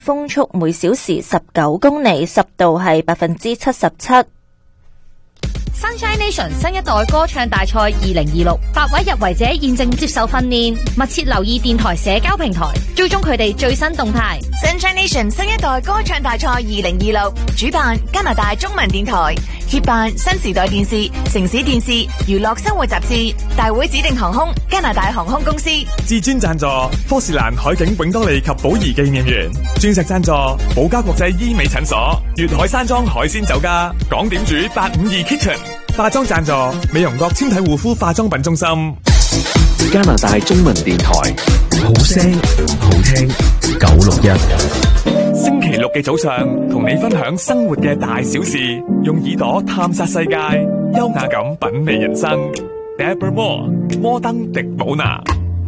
風速每小時19公里，濕度係77%。 Sunshine Nation 新一代歌唱大賽2026，8位入圍者現正接受訓練，密切留意電台社交平台，追蹤佢哋最新動態。 Sunshine Nation 新一代歌唱大賽2026，主辦加拿大中文電台，協辦新時代電視、城市電視、娛樂生活雜誌，大會指定航空加拿大航空公司， 至尊贊助科士蘭海景永多利及寶儀紀念園，鑽石贊助寶嘉國際醫美診所，粵海山莊海鮮酒家，港點煮852 Kitchen。化妝贊助美容國纖體護膚化妝品中心， 加拿大中文電台，好聲好聽961。 星期六嘅早上，同你分享生活嘅大小事，用耳朵探索世界，優雅咁品味人生。Deborah Moore， 摩登迪寶拿。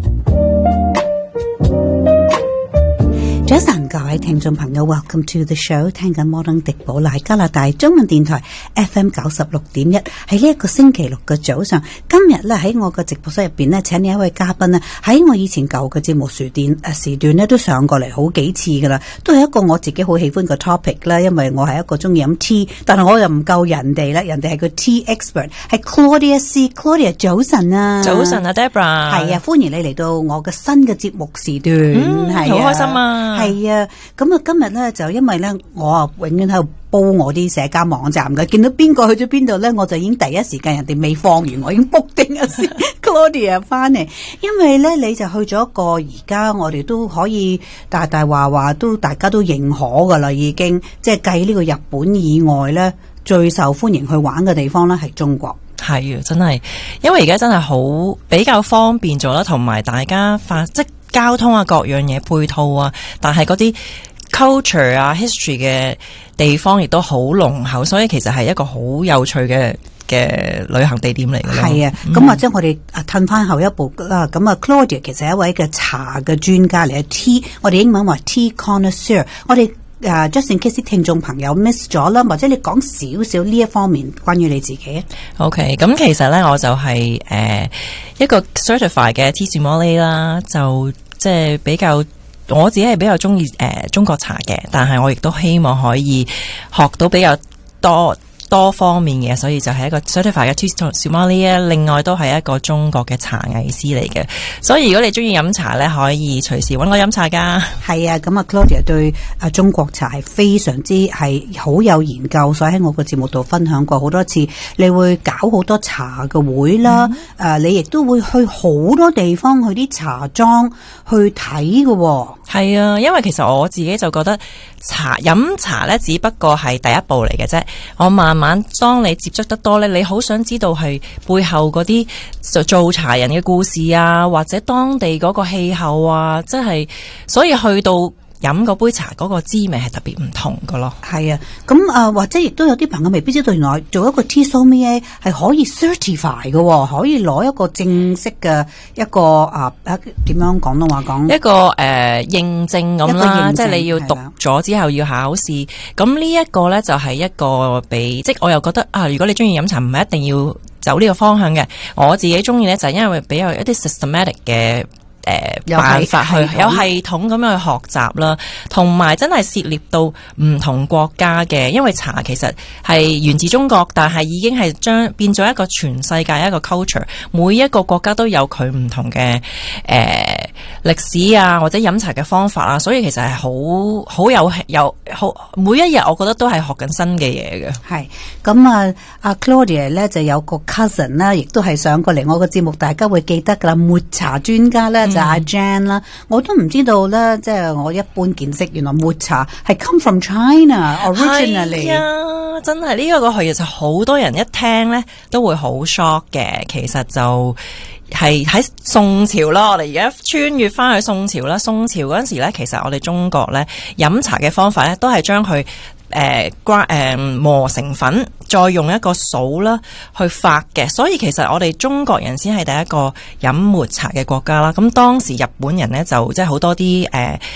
早晨，各位聽眾朋友 ，Welcome to the show， 聽緊摩登迪寶拿加拿大中文電台 FM 96.1，喺呢一個星期六嘅早上，今日咧喺我嘅直播室入邊咧，請你一位嘉賓咧，喺我以前舊嘅節目時段咧都上過嚟好幾次噶啦，都係一個我自己好喜歡嘅 topic 啦，因為我係一個中意飲 tea， 但係我又唔夠人哋咧，人哋係個 tea expert， 係 Claudia C，Claudia 早晨啊， 早晨啊 Deborah， 係啊，歡迎你嚟到我嘅新嘅節目時段，係好開心啊！ 係啊，咁啊今日咧就因為咧我啊永遠喺度煲我啲社交網站嘅，見到邊個去咗邊度咧，我就已經第一時間人哋未放完，我已經 book 定咗先。Claudia 翻嚟，因為咧你就去咗一個而家我哋都可以大話都大家都認可噶啦，已經即係計呢個日本以外咧最受歡迎去玩嘅地方咧係中國。 係啊，真係，因為而家真係好比較方便咗啦，同埋大家即交通啊各樣嘢配套啊，但係嗰啲 culture 啊 history 嘅地方亦都好濃厚，所以其實係一個好有趣嘅旅行地點嚟嘅。 係啊，咁或者我哋褪翻後一步啦。咁啊 Claudia 其實係一位嘅茶嘅專家嚟嘅 ，tea 我哋英文話 tea connoisseur。我哋just in case 聽眾朋友 miss 咗啦，或者你講少少呢一方面關於你自己。 OK， 咁其實咧我就係一個 certified 嘅 tea sommelier 啦，就即係比較我自己係比較中意中國茶嘅，但係我亦都希望可以學到比較多方面嘅，所以就係一個 certified 嘅 tea sommelier， 另外都係一個中國嘅茶藝師嚟嘅。所以如果你中意飲茶咧，可以隨時揾我飲茶噶。 係啊，咁啊 Claudia 對中國茶係非常之係好有研究，所以喺我個節目度分享過好多次。你會搞好多茶嘅會啦，你亦都會去好多地方去啲茶莊去睇嘅。 係啊，因為其實我自己就覺得飲茶咧，只不過係第一步嚟嘅啫。我慢慢當你接觸得多咧，你好想知道係背後嗰啲做茶人嘅故事啊，或者當地嗰個氣候啊，即係所以去到飲嗰杯茶嗰個滋味係特別唔同㗎咯。係啊，咁或者亦都有啲朋友未必知道，原來做一個 tea sommelier 係可以 certify 嘅，可以攞一個正式嘅一個點樣廣東話講一個認證咁啦，即係你要讀咗之後要考試。咁呢一個咧就係一個即我又覺得如果你中意飲茶，唔係一定要走呢個方向嘅。我自己中意咧就係因為比較一啲 systematic 嘅辦法去有系統咁樣去學習啦，同埋真係涉獵到唔同國家嘅，因為茶其實係源自中國，但係已經係變咗一個全世界一個 culture， 每一個國家都有佢唔同嘅歷史啊，或者飲茶嘅方法啊，所以其實係好有每一日我覺得都係學緊新嘅嘢嘅。 係咁阿 Claudia 咧就有個 cousin 啦，亦都係上過嚟我個節目，大家會記得噶啦，抹茶專家咧。就阿 Jan 啦，我都唔知道咧，即係我一般見識，原來抹茶係 come from China originally。 係啊，真係呢個其實好多人一聽咧都會好 shock 嘅。其實就係喺宋朝啦，我哋而家穿越翻去宋朝啦。宋朝嗰陣時咧，其實我哋中國咧飲茶嘅方法咧，都係將佢磨成粉，再用一個掃啦去發嘅，所以其實我哋中國人先係第一個飲抹茶嘅國家啦。咁當時日本人咧就即係好多啲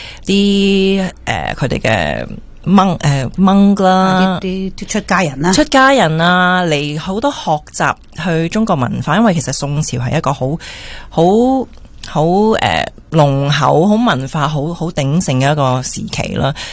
佢哋嘅掹啦， 啲出家人啊嚟好多學習去中國文化，因為其實宋朝係一個好濃厚、好文化、好鼎盛嘅一個時期啦。